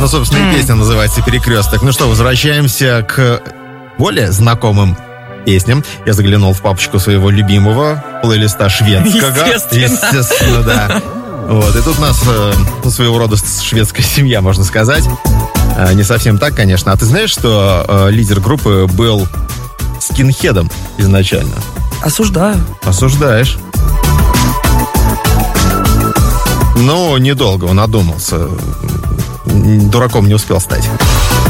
Это, собственно, и песня называется «Перекресток». Ну что, возвращаемся к более знакомым песням. Я заглянул в папочку своего любимого плейлиста шведского. Естественно, да. Вот, и тут у нас своего рода шведская семья, можно сказать. Не совсем так, конечно. А ты знаешь, что лидер группы был скинхедом изначально? Осуждаю. Осуждаешь. Ну, недолго он одумался. Дураком не успел стать.